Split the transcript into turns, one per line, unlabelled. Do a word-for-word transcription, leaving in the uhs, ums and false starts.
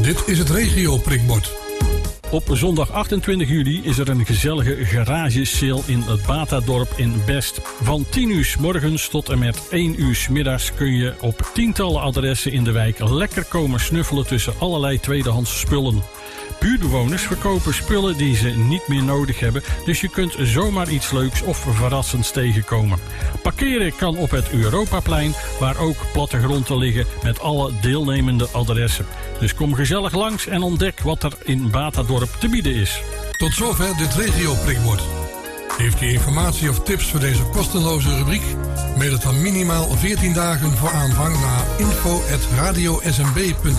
Dit is het regio prikbord.
Op zondag achtentwintig juli is er een gezellige garagesale in het Batadorp in Best. Van tien uur 's morgens tot en met één uur 's middags kun je op tientallen adressen in de wijk lekker komen snuffelen tussen allerlei tweedehands spullen. Buurtbewoners verkopen spullen die ze niet meer nodig hebben, dus je kunt zomaar iets leuks of verrassends tegenkomen. Parkeren kan op het Europaplein, waar ook plattegronden liggen met alle deelnemende adressen. Dus kom gezellig langs en ontdek wat er in Batadorp te bieden is.
Tot zover dit regio prikbord. Heeft u informatie of tips voor deze kostenloze rubriek? Mail het dan minimaal veertien dagen voor aanvang naar info at radio s m b punt